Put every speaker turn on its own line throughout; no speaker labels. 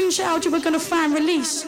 Sensuality, we're gonna find release.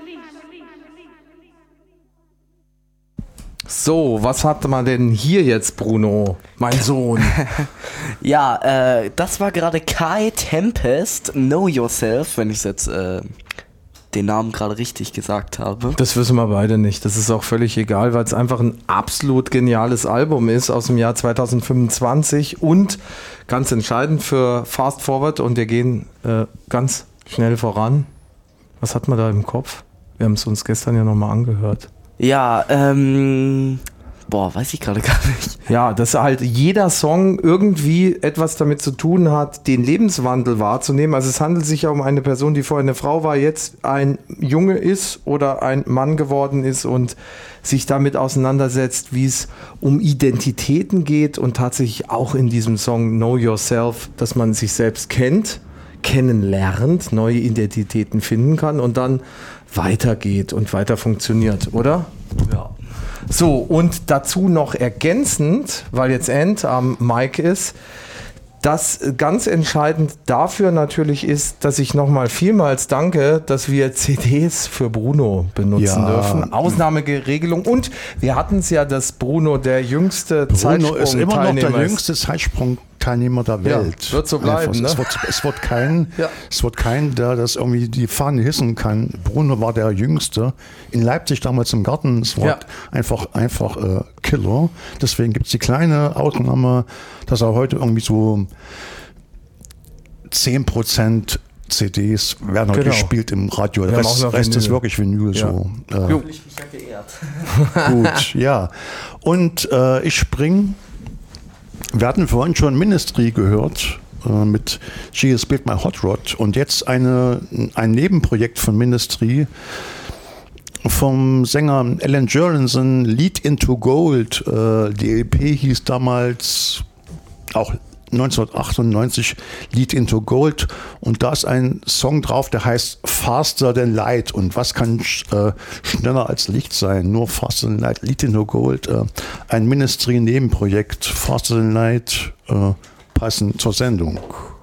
So, was hat man denn hier jetzt, Bruno, mein Sohn?
Ja, das war gerade Kai Tempest, Know Yourself, wenn ich jetzt den Namen gerade richtig gesagt habe.
Das wissen wir beide nicht. Das ist auch völlig egal, weil es einfach ein absolut geniales Album ist aus dem Jahr 2025 und ganz entscheidend für Fast Forward, und wir gehen ganz schnell voran. Was hat man da im Kopf? Wir haben es uns gestern ja nochmal angehört.
Ja, weiß ich gerade gar nicht.
Ja, dass halt jeder Song irgendwie etwas damit zu tun hat, den Lebenswandel wahrzunehmen. Also es handelt sich ja um eine Person, die vorher eine Frau war, jetzt ein Junge ist oder ein Mann geworden ist und sich damit auseinandersetzt, wie es um Identitäten geht, und tatsächlich auch in diesem Song Know Yourself, dass man sich selbst kennt, kennenlernt, neue Identitäten finden kann und dann weitergeht und weiter funktioniert, oder?
Ja.
So, und dazu noch ergänzend, weil jetzt Ant am Mic ist, das ganz entscheidend dafür natürlich ist, dass ich nochmal vielmals danke, dass wir CDs für Bruno benutzen dürfen. Ausnahmeregelung. Und wir hatten es ja, dass Bruno der jüngste
Zeitsprung-Teilnehmer ist. Bruno ist immer noch der jüngste Zeitsprung-Teilnehmer der Welt.
Ja, wird so bleiben. Ne?
Es wird kein, der das irgendwie die Fahne hissen kann. Bruno war der Jüngste. In Leipzig damals im Garten. Es war einfach Killer. Deswegen gibt es die kleine Ausnahme, dass er heute irgendwie so 10% CDs werden heute gespielt im Radio. Der Rest ist wirklich Vinyl. Ja. So.
Fühle ich mich ja geehrt.
Gut, ja. Und ich springe. Wir hatten vorhin schon Ministry gehört mit She Has Built My Hot Rod, und jetzt ein Nebenprojekt von Ministry vom Sänger Alan Jurgensen, Lead into Gold. Die LP hieß damals auch 1998 Lead into Gold, und da ist ein Song drauf, der heißt Faster Than Light, und was kann schneller als Licht sein? Nur Faster Than Light, Lead into Gold, ein Ministry-Nebenprojekt, Faster Than Light, passend zur Sendung.